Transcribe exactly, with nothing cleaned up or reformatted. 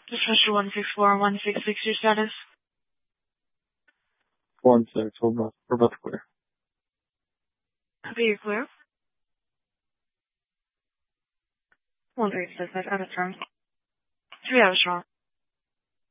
Just Mister one six four one six six, your status. One six, we're both, we're both clear. Okay, you're clear. One three six, out of turn. Three hours strong.